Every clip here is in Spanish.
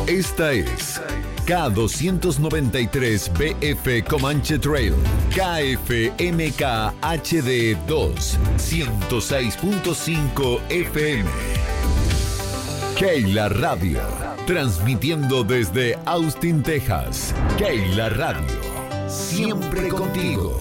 Esta es K293BF Comanche Trail, KFMK HD 2, 106.5 FM. Keila Radio, transmitiendo desde Austin, Texas. Keila Radio, siempre contigo.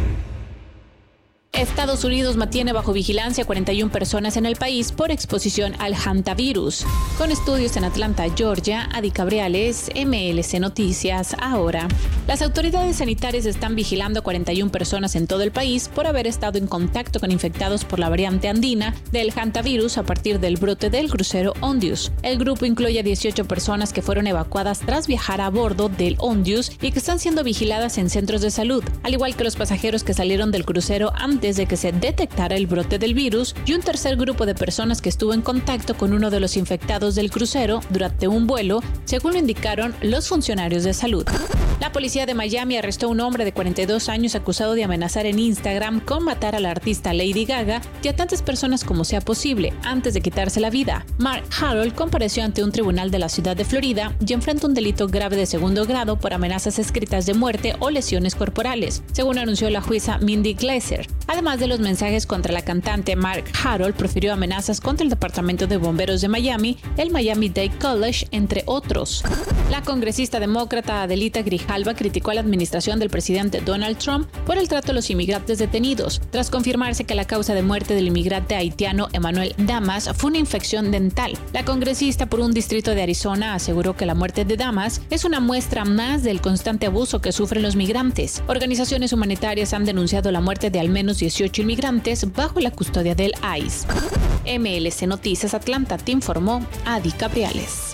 Estados Unidos mantiene bajo vigilancia 41 personas en el país por exposición al hantavirus. Con estudios en Atlanta, Georgia, Adi Cabriales, MLC Noticias, ahora. Las autoridades sanitarias están vigilando a 41 personas en todo el país por haber estado en contacto con infectados por la variante andina del hantavirus a partir del brote del crucero Ondius. El grupo incluye a 18 personas que fueron evacuadas tras viajar a bordo del Ondius y que están siendo vigiladas en centros de salud, al igual que los pasajeros que salieron del crucero antes de que se detectara el brote del virus, y un tercer grupo de personas que estuvo en contacto con uno de los infectados del crucero durante un vuelo, según lo indicaron los funcionarios de salud. La policía de Miami arrestó a un hombre de 42 años acusado de amenazar en Instagram con matar a la artista Lady Gaga y a tantas personas como sea posible antes de quitarse la vida. Mark Harold compareció ante un tribunal de la ciudad de Florida y enfrenta un delito grave de segundo grado por amenazas escritas de muerte o lesiones corporales, según anunció la jueza Mindy Glaser. Además de los mensajes contra la cantante, Mark Harold profirió amenazas contra el Departamento de Bomberos de Miami, el Miami-Dade College, entre otros. La congresista demócrata Adelita Grijalva criticó a la administración del presidente Donald Trump por el trato a los inmigrantes detenidos, tras confirmarse que la causa de muerte del inmigrante haitiano Emmanuel Damas fue una infección dental. La congresista por un distrito de Arizona aseguró que la muerte de Damas es una muestra más del constante abuso que sufren los migrantes. Organizaciones humanitarias han denunciado la muerte de al menos 18 inmigrantes bajo la custodia del ICE. MLC Noticias Atlanta, te informó Adi Cabriales.